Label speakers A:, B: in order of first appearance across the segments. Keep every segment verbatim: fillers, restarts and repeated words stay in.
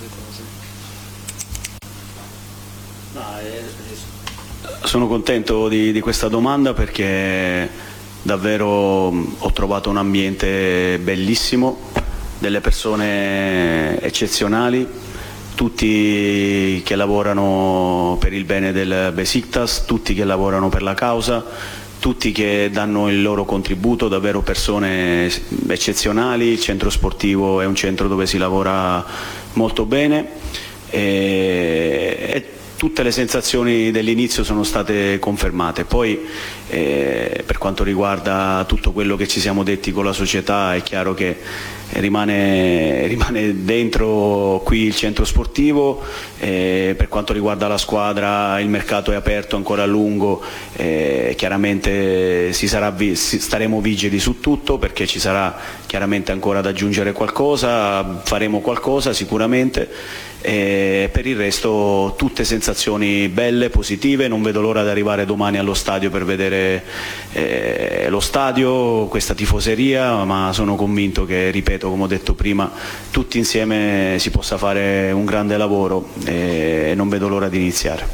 A: queste cose.
B: Sono contento di, di questa domanda perché davvero ho trovato un ambiente bellissimo, delle persone eccezionali, tutti che lavorano per il bene del Besiktas, tutti che lavorano per la causa, tutti che danno il loro contributo, davvero persone eccezionali. Il centro sportivo è un centro dove si lavora molto bene e, e tutte le sensazioni dell'inizio sono state confermate. Poi eh, per quanto riguarda tutto quello che ci siamo detti con la società, è chiaro che rimane, rimane dentro qui il centro sportivo. Eh, per quanto riguarda la squadra, il mercato è aperto ancora a lungo, eh, chiaramente si sarà vi si, staremo vigili su tutto, perché ci sarà chiaramente ancora da aggiungere qualcosa, faremo qualcosa sicuramente. E per il resto tutte sensazioni belle, positive. Non vedo l'ora di arrivare domani allo stadio per vedere eh, lo stadio, questa tifoseria, ma sono convinto che, ripeto, come ho detto prima, tutti insieme si possa fare un grande lavoro e non vedo l'ora di iniziare.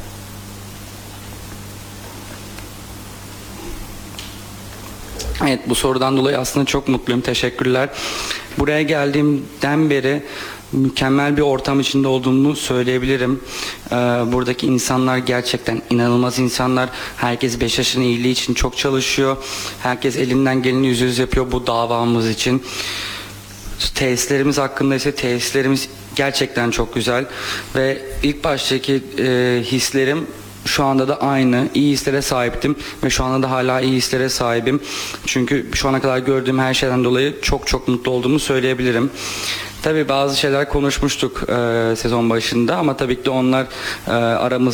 C: Evet, bu sorudan dolayı aslında çok mutluyum. Teşekkürler. Buraya geldiğimden beri mükemmel bir ortam içinde olduğumu söyleyebilirim. Ee, buradaki insanlar gerçekten inanılmaz insanlar. Herkes Beşiktaş'ın iyiliği için çok çalışıyor. Herkes elinden geleni yüzde yüz yapıyor bu davamız için. Tesislerimiz hakkında ise tesislerimiz gerçekten çok güzel. Ve ilk baştaki e, hislerim şu anda da aynı. İyi hislere sahiptim ve şu anda da hala iyi hislere sahibim. Çünkü şu ana kadar gördüğüm her şeyden dolayı çok çok mutlu olduğumu söyleyebilirim. Tabii bazı şeyler konuşmuştuk e, sezon başında ama tabii ki de onlar e, aramızda